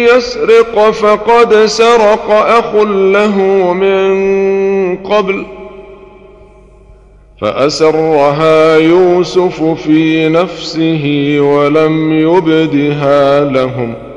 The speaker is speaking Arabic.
يسرق فقد سرق أخ له من قبل فأسرها يوسف في نفسه ولم يبدها لهم